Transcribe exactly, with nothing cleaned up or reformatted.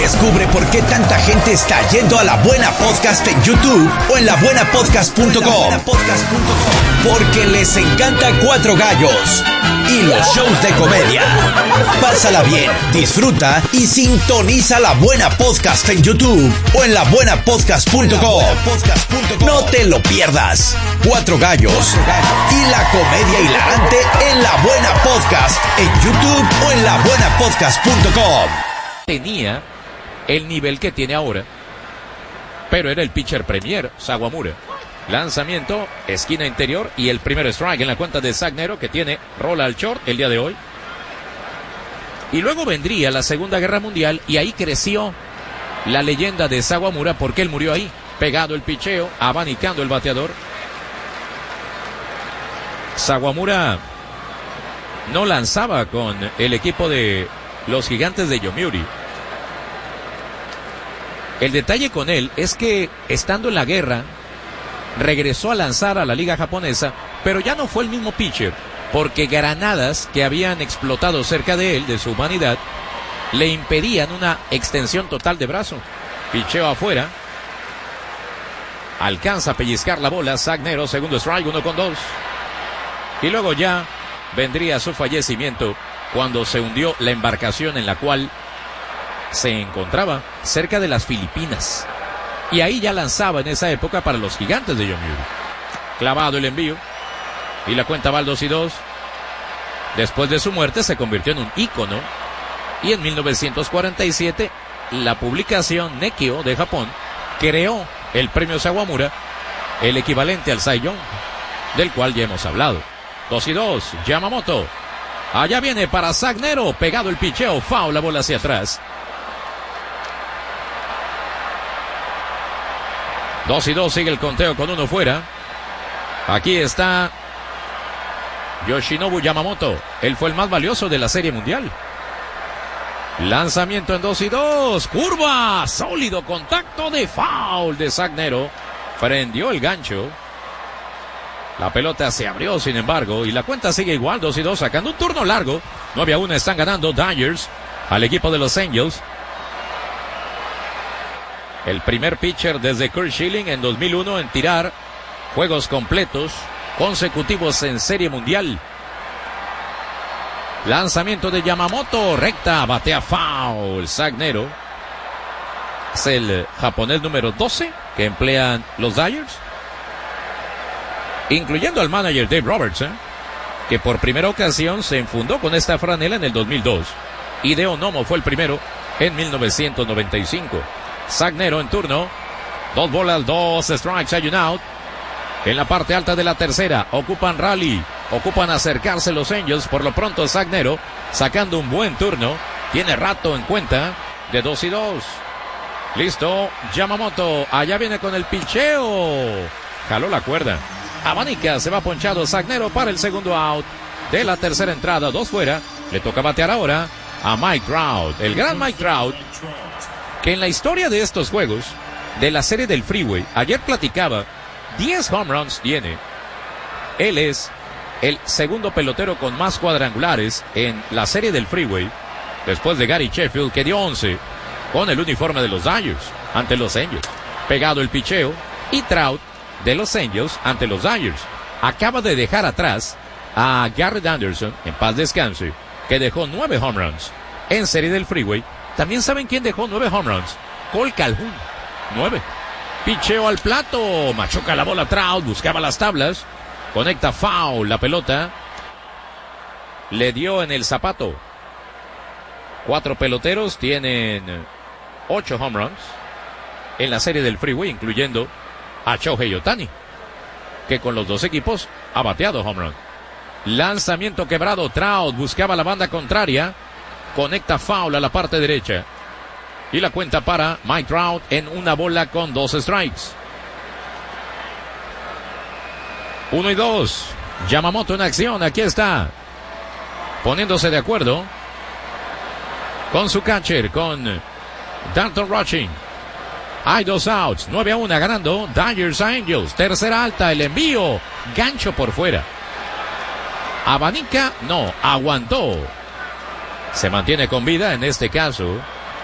Descubre por qué tanta gente está yendo a La Buena Podcast en YouTube o en la buena podcast punto com. Porque les encanta Cuatro Gallos y los shows de comedia. Pásala bien, disfruta y sintoniza La Buena Podcast en YouTube o en la buena podcast punto com. No te lo pierdas. Cuatro Gallos y la comedia hilarante en La Buena Podcast en YouTube o en la buena podcast punto com. Tenía el nivel que tiene ahora, pero era el pitcher premier, Sawamura. Lanzamiento, esquina interior y el primer strike en la cuenta de Zach Nero, que tiene rola al short el día de hoy. Y luego vendría la Segunda Guerra Mundial y ahí creció la leyenda de Sawamura porque él murió ahí, pegado el picheo, abanicando el bateador. Sawamura no lanzaba con el equipo de los Gigantes de Yomiuri. El detalle con él es que, estando en la guerra, regresó a lanzar a la liga japonesa, pero ya no fue el mismo pitcher, porque granadas que habían explotado cerca de él, de su humanidad, le impedían una extensión total de brazo. Picheo afuera. Alcanza a pellizcar la bola Zach Nero, segundo strike, uno con dos. Y luego ya vendría su fallecimiento cuando se hundió la embarcación en la cual se encontraba cerca de las Filipinas. Y ahí ya lanzaba en esa época para los Gigantes de Yomiuri. Clavado el envío. Y la cuenta va al dos y dos. Después de su muerte se convirtió en un ícono. Y en mil novecientos cuarenta y siete, la publicación Nekkio de Japón creó el premio Sawamura, el equivalente al Cy Young, del cual ya hemos hablado. dos y dos, Yamamoto. Allá viene para Zach Nero, pegado el picheo, foul, la bola hacia atrás. dos y dos, sigue el conteo con uno fuera. Aquí está Yoshinobu Yamamoto. Él fue el más valioso de la Serie Mundial. Lanzamiento en dos y dos. Curva, sólido contacto de foul de Zach Nero. Prendió el gancho. La pelota se abrió, sin embargo, y la cuenta sigue igual, dos y dos, sacando un turno largo. nueve a uno están ganando Dodgers al equipo de los Angels. El primer pitcher desde Curt Schilling en dos mil uno en tirar juegos completos consecutivos en Serie Mundial. Lanzamiento de Yamamoto, recta, batea foul. Zach Nero es el japonés número doce que emplean los Dodgers, incluyendo al manager Dave Robertson, que por primera ocasión se enfundó con esta franela en el dos mil dos. Hideo Nomo fue el primero en mil novecientos noventa y cinco. Zach Nero en turno. Dos bolas, dos strikes, hay un out. En la parte alta de la tercera, ocupan rally. Ocupan acercarse los Angels. Por lo pronto Zach Nero sacando un buen turno. Tiene rato en cuenta de dos y dos. Listo, Yamamoto. Allá viene con el picheo. Jaló la cuerda. Abanica, se va ponchado Zach Nero para el segundo out de la tercera entrada. Dos fuera. Le toca batear ahora a Mike Trout. El gran Mike Trout, que en la historia de estos juegos, de la serie del Freeway, ayer platicaba, diez home runs tiene. Él es el segundo pelotero con más cuadrangulares en la serie del Freeway, después de Gary Sheffield, que dio once con el uniforme de los Dodgers ante los Angels. Pegado el picheo, y Trout de los Angels ante los Dodgers. Acaba de dejar atrás a Garrett Anderson, en paz descanse, que dejó nueve home runs en serie del Freeway. También saben quién dejó nueve home runs. Cole Calhoun, nueve. Picheo al plato, machuca la bola Trout, buscaba las tablas, conecta foul, la pelota le dio en el zapato. Cuatro peloteros tienen ocho home runs en la serie del Freeway, incluyendo a Shohei Ohtani, que con los dos equipos ha bateado home run. Lanzamiento quebrado, Trout buscaba la banda contraria, conecta foul a la parte derecha. Y la cuenta para Mike Trout en una bola con dos strikes. Uno y dos. Yamamoto en acción, aquí está. Poniéndose de acuerdo con su catcher, con Dalton Rushing. Hay dos outs, nueve a uno ganando Dodgers a Angels. Tercera alta, el envío, gancho por fuera. Abanica, no, aguantó. Se mantiene con vida en este caso